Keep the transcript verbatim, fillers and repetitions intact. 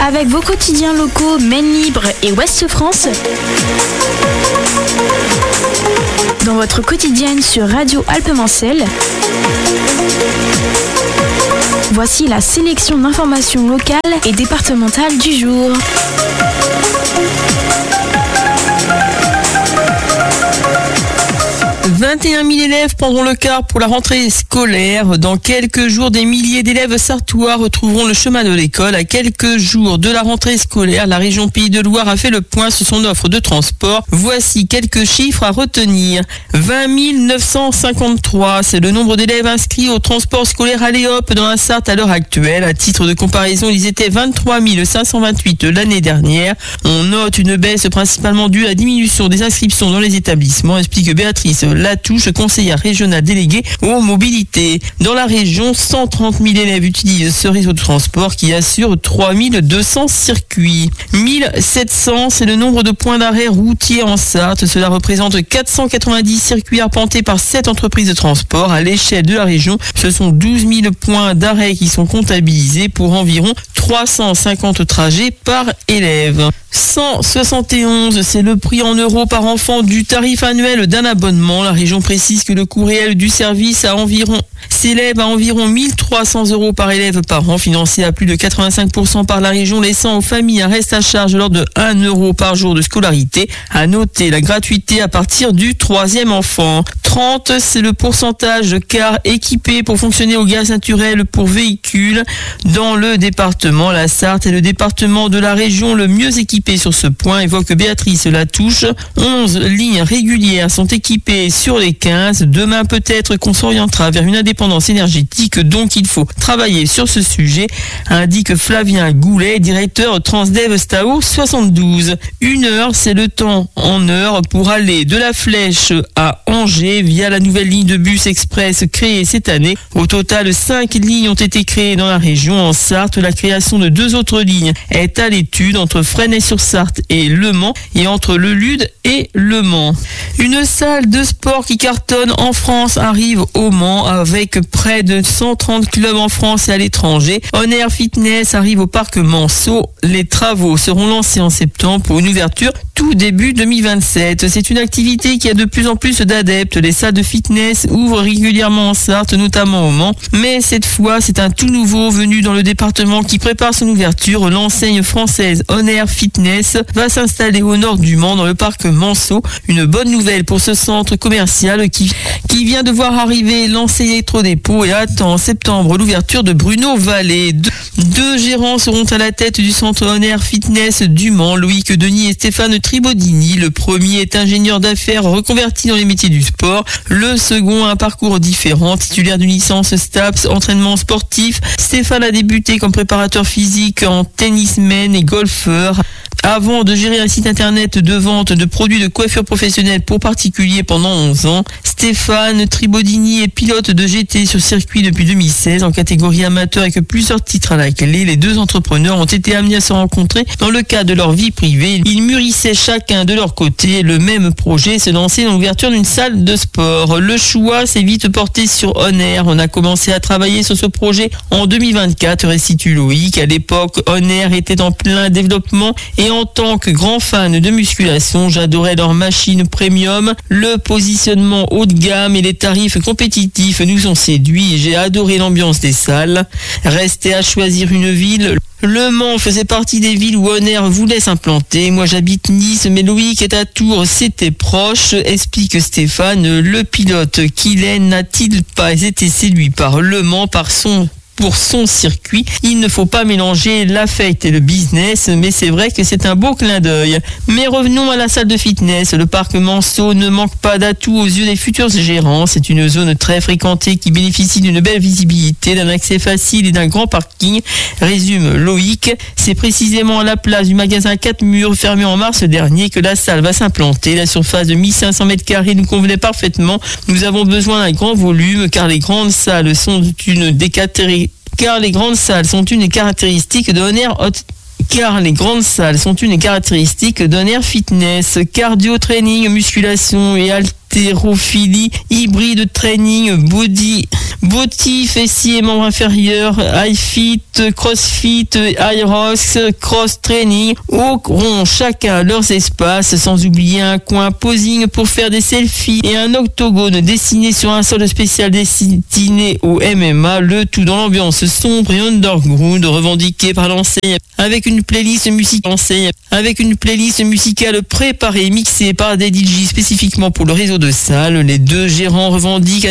Avec vos quotidiens locaux Maine Libre et Ouest France, dans votre quotidienne sur Radio Alpes-Mancelles, voici la sélection d'informations locales et départementales du jour. vingt et un mille élèves prendront le car pour la rentrée scolaire. Dans quelques jours, des milliers d'élèves sarthois retrouveront le chemin de l'école. À quelques jours de la rentrée scolaire, la région Pays de Loire a fait le point sur son offre de transport. Voici quelques chiffres à retenir. vingt mille neuf cent cinquante-trois, c'est le nombre d'élèves inscrits au transport scolaire Aléop dans la Sarthe à l'heure actuelle. À titre de comparaison, ils étaient vingt-trois mille cinq cent vingt-huit l'année dernière. On note une baisse principalement due à la diminution des inscriptions dans les établissements, explique Béatrice Latouche, conseillère régionale déléguée aux mobilités. Dans la région, cent trente mille élèves utilisent ce réseau de transport qui assure trois mille deux cents circuits. mille sept cents, c'est le nombre de points d'arrêt routiers en Sarthe. Cela représente quatre cent quatre-vingt-dix circuits arpentés par sept entreprises de transport. À l'échelle de la région, ce sont douze mille points d'arrêt qui sont comptabilisés pour environ trois cent cinquante trajets par élève. cent soixante et onze, c'est le prix en euros par enfant du tarif annuel d'un abonnement. La région précise que le coût réel du service à environ, s'élève à environ mille trois cents euros par élève par an, financé à plus de quatre-vingt-cinq pour cent par la région, laissant aux familles un reste à charge de l'ordre de un euro par jour de scolarité. À noter la gratuité à partir du troisième enfant. trente, c'est le pourcentage de cars équipés pour fonctionner au gaz naturel pour véhicules. Dans le département, la Sarthe est le département de la région le mieux équipé sur ce point, évoque Béatrice Latouche. onze lignes régulières sont équipées sur les quinze. Demain, peut-être qu'on s'orientera vers une indépendance énergétique, donc il faut travailler sur ce sujet, indique Flavien Goulet, directeur Transdev Stao soixante-douze. Une heure, c'est le temps en heure pour aller de la Flèche à Angers via la nouvelle ligne de bus express créée cette année. Au total, cinq lignes ont été créées dans la région. En Sarthe, la création de deux autres lignes est à l'étude entre Fresnay-sur-Sarthe et Le Mans et entre Le Lude et Le Mans. Une salle de sport qui cartonne en France arrive au Mans avec près de cent trente clubs en France et à l'étranger. On Air Fitness arrive au parc Manceau. Les travaux seront lancés en septembre pour une ouverture tout début deux mille vingt-sept. C'est une activité qui a de plus en plus d'adeptes. Les salles de fitness ouvrent régulièrement en Sarthe, notamment au Mans. Mais cette fois, c'est un tout nouveau venu dans le département qui prépare son ouverture. L'enseigne française On Air Fitness va s'installer au nord du Mans dans le parc Manceau. Une bonne nouvelle pour ce centre commercial qui, qui vient de voir arriver l'ancien électrodépôt et attend en septembre l'ouverture de Bruno Vallée. Deux, deux gérants seront à la tête du centre On Air Fitness du Mans, Loïc Denis et Stéphane Tribodini. Le premier est ingénieur d'affaires reconverti dans les métiers du sport. Le second a un parcours différent, titulaire d'une licence STAPS, entraînement sportif. Stéphane a débuté comme préparateur physique en tennisman et golfeur, avant de gérer un site internet de vente de produits de coiffure professionnelle pour particuliers pendant onze ans. Stéphane Tribodini est pilote de G T sur circuit depuis deux mille seize en catégorie amateur avec plusieurs titres à la clé. Les deux entrepreneurs ont été amenés à se rencontrer dans le cadre de leur vie privée. Ils mûrissaient chacun de leur côté le même projet, se lancer dans l'ouverture d'une salle de sport. Le choix s'est vite porté sur On Air. On a commencé à travailler sur ce projet en deux mille vingt-quatre, restitue Loïc. À l'époque, On Air était en plein développement et en tant que grand fan de musculation, j'adorais leur machine premium. Le positionnement haut de gamme et les tarifs compétitifs nous ont séduits et j'ai adoré l'ambiance des salles. Restait à choisir une ville. Le Mans faisait partie des villes où On Air voulait s'implanter. Moi j'habite Nice, mais Loïc est à Tours, c'était proche, explique Stéphane. Le pilote Kylian n'a-t-il pas été séduit par Le Mans, par son pour son circuit? Il ne faut pas mélanger l'affect et le business, mais c'est vrai que c'est un beau clin d'œil. Mais revenons à la salle de fitness. Le parc Manceau ne manque pas d'atouts aux yeux des futurs gérants. C'est une zone très fréquentée qui bénéficie d'une belle visibilité, d'un accès facile et d'un grand parking, résume Loïc. C'est précisément à la place du magasin quatre murs fermé en mars dernier que la salle va s'implanter. La surface de mille cinq cents mètres carrés nous convenait parfaitement. Nous avons besoin d'un grand volume car les grandes salles sont une des catégories car les grandes salles sont une caractéristique de On Air Hot car les grandes salles sont une caractéristique d'On Air Fitness. Cardio training, musculation et haltérophilie, hybride training, body, Body, fessier et membres inférieurs, iFit, CrossFit, Aerox, Cross Training auront chacun leurs espaces, sans oublier un coin posing pour faire des selfies et un octogone dessiné sur un sol spécial destiné au M M A, le tout dans l'ambiance sombre et underground revendiquée par l'enseigne avec une playlist musicale enseigne avec une playlist musicale préparée et mixée par des D J spécifiquement pour le réseau de salles. Les deux gérants revendiquent